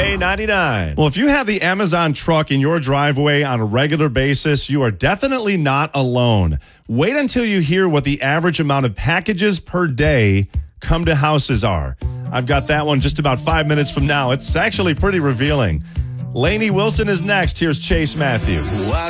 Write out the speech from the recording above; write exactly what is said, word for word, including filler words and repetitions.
K ninety-nine. Well, if you have the Amazon truck in your driveway on a regular basis, you are definitely not alone. Wait until you hear what the average amount of packages per day come to houses are. I've got that one just about five minutes from now. It's actually pretty revealing. Lainey Wilson is next. Here's Chase Matthew.